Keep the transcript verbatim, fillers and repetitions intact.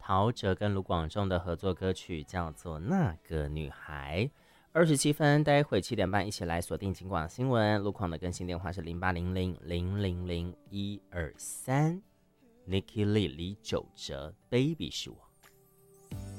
陶喆跟卢广仲的合作歌曲，叫做《那个女孩》。二十七分，待会七点半一起来锁定警广新闻。路况的更新电话是零八零零零零零一二三。Nikki Lee 李玖哲 ，Baby 是我。